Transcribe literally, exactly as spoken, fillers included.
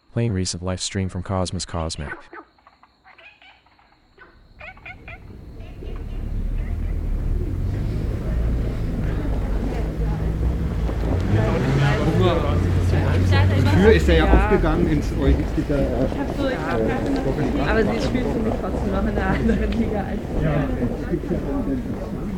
Playing recent live stream from Cosmos Cosmic. Die Tür ist ja, ja aufgegangen ins Euch. Ist der, äh, Ich hab so, ich hab keine, aber sie spielt für mich trotzdem noch in einer anderen Liga als ja, es gibt ja